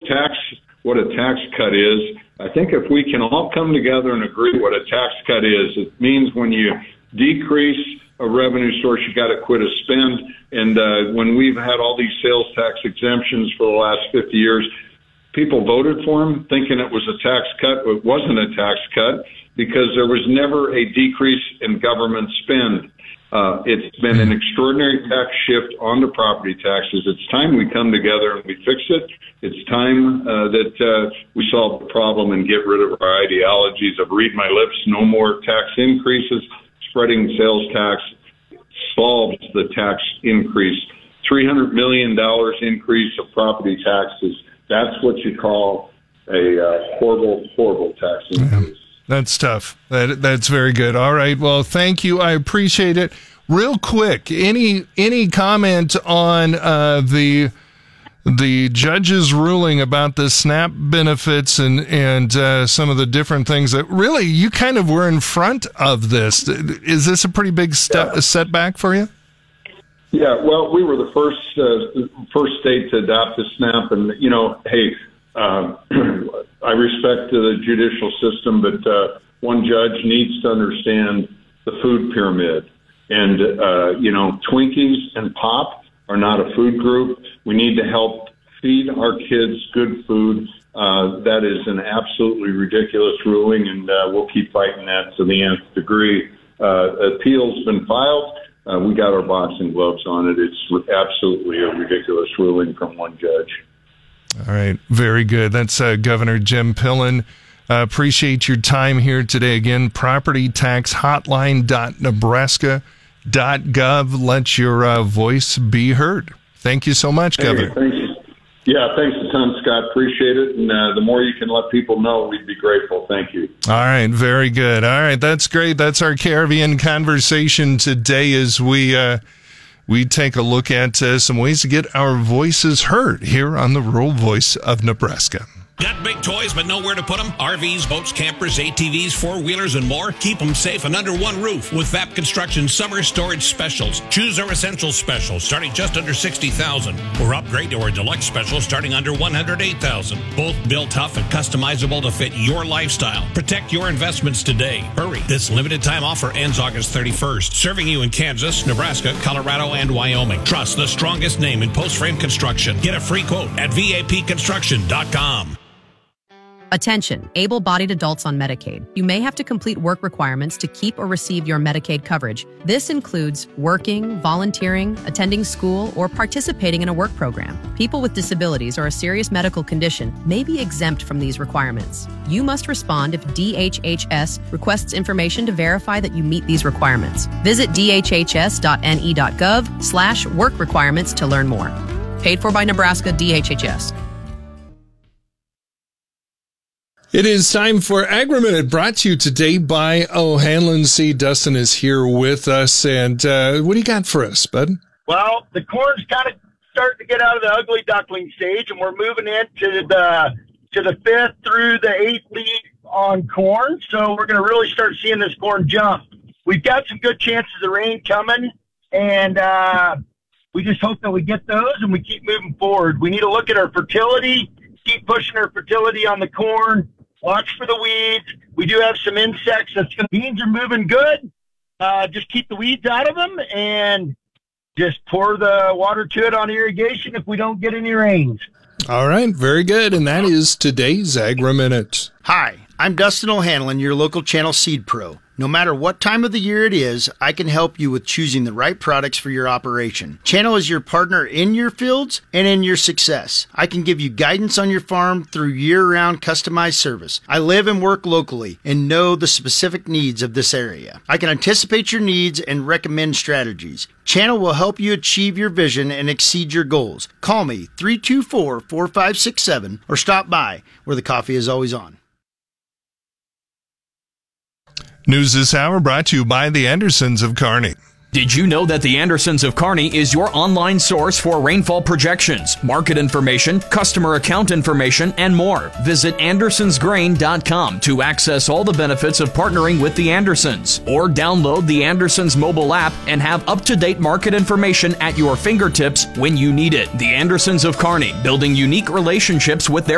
what a tax cut is. I think if we can all come together and agree what a tax cut is, it means when you decrease a revenue source, you got to quit a spend. And when we've had all these sales tax exemptions for the last 50 years, people voted for them thinking it was a tax cut. It wasn't a tax cut because there was never a decrease in government spend. It's been an extraordinary tax shift onto property taxes. It's time we come together and we fix it. It's time that we solve the problem and get rid of our ideologies of read my lips, no more tax increases. Spreading sales tax solves the tax increase. $300 million increase of property taxes. That's what you call a horrible, horrible tax increase. Yeah. That's tough. That's very good. All right. Well, thank you. I appreciate it. Real quick, any comment on the judge's ruling about the SNAP benefits and some of the different things that really you kind of were in front of this? Is this a pretty big setback for you? Yeah. Well, we were the first state to adopt the SNAP, and hey. I respect the judicial system, but one judge needs to understand the food pyramid. And, Twinkies and Pop are not a food group. We need to help feed our kids good food. That is an absolutely ridiculous ruling, and we'll keep fighting that to the nth degree. Appeal's been filed. We got our boxing gloves on it. It's absolutely a ridiculous ruling from one judge. All right. Very good. That's Governor Jim Pillen. Appreciate your time here today. Again, propertytaxhotline.nebraska.gov. Let your voice be heard. Thank you so much, Governor. Thank you. Yeah, thanks a ton, Scott. Appreciate it. And the more you can let people know, we'd be grateful. Thank you. All right. Very good. All right. That's great. That's our KRVN conversation today as we take a look at some ways to get our voices heard here on the Rural Voice of Nebraska. Got big toys but nowhere to put them? RVs, boats, campers, ATVs, four-wheelers, and more? Keep them safe and under one roof with VAP Construction Summer Storage Specials. Choose our Essential Special starting just under $60,000 or upgrade to our Deluxe Special starting under $108,000. Both built tough and customizable to fit your lifestyle. Protect your investments today. Hurry. This limited time offer ends August 31st. Serving you in Kansas, Nebraska, Colorado, and Wyoming. Trust the strongest name in post-frame construction. Get a free quote at vapconstruction.com. Attention, able-bodied adults on Medicaid. You may have to complete work requirements to keep or receive your Medicaid coverage. This includes working, volunteering, attending school, or participating in a work program. People with disabilities or a serious medical condition may be exempt from these requirements. You must respond if DHHS requests information to verify that you meet these requirements. Visit dhhs.ne.gov/work requirements to learn more. Paid for by Nebraska DHHS. It is time for Agri-Minute, brought to you today by O'Hanlon Seed. Dustin is here with us, and what do you got for us, bud? Well, the corn's kind of starting to get out of the ugly duckling stage, and we're moving into the 5th through the 8th lead on corn, so we're going to really start seeing this corn jump. We've got some good chances of rain coming, and we just hope that we get those and we keep moving forward. We need to look at our fertility, keep pushing our fertility on the corn. Watch for the weeds. We do have some insects. Beans are moving good. Just keep the weeds out of them and just pour the water to it on irrigation if we don't get any rains. All right, very good. And that is today's Agri-Minute. Hi, I'm Dustin O'Hanlon, your local channel seed pro. No matter what time of the year it is, I can help you with choosing the right products for your operation. Channel is your partner in your fields and in your success. I can give you guidance on your farm through year-round customized service. I live and work locally and know the specific needs of this area. I can anticipate your needs and recommend strategies. Channel will help you achieve your vision and exceed your goals. Call me 324-4567 or stop by where the coffee is always on. News this hour brought to you by the Andersons of Kearney. Did you know that the Andersons of Kearney is your online source for rainfall projections, market information, customer account information, and more? Visit AndersonsGrain.com to access all the benefits of partnering with the Andersons, or download the Andersons mobile app and have up-to-date market information at your fingertips when you need it. The Andersons of Kearney, building unique relationships with their